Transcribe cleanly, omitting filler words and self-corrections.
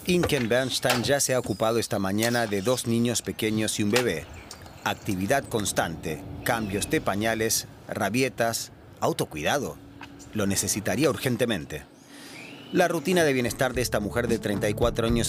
Inken Bernstein ya se ha ocupado esta mañana de 2 niños pequeños y un bebé. Actividad constante, cambios de pañales, rabietas, autocuidado. Lo necesitaría urgentemente. La rutina de bienestar de esta mujer de 34 años